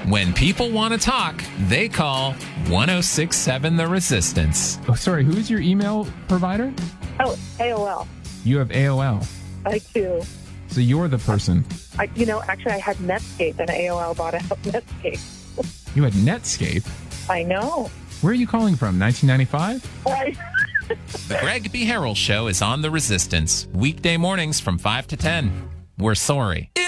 When people want to talk, they call 1067 The Resistance. Oh, sorry, who is your email provider? Oh, AOL. You have AOL. I do. So you're the person. Actually, I had Netscape, and AOL bought out Netscape. You had Netscape? I know. Where are you calling from, 1995? Right. The Greg B. Harrell Show is on The Resistance, weekday mornings from 5 to 10. We're sorry.